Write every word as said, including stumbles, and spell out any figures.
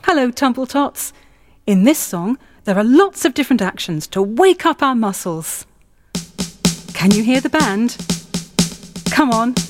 Hello, Tumble Tots. In this song, there are lots of different actions to wake up our muscles. Can you hear the band? Come on,